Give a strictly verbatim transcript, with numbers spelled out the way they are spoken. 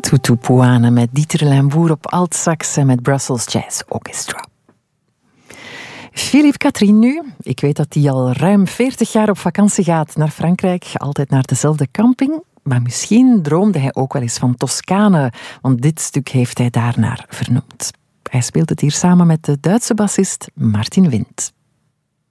Tutu Puane met Dieter Limbour op altsax en met Brussels Jazz Orchestra. Philippe Catherine nu. Ik weet dat hij al ruim veertig jaar op vakantie gaat naar Frankrijk. Altijd naar dezelfde camping. Maar misschien droomde hij ook wel eens van Toscane. Want dit stuk heeft hij daarnaar vernoemd. Hij speelt het hier samen met de Duitse bassist Martin Wind.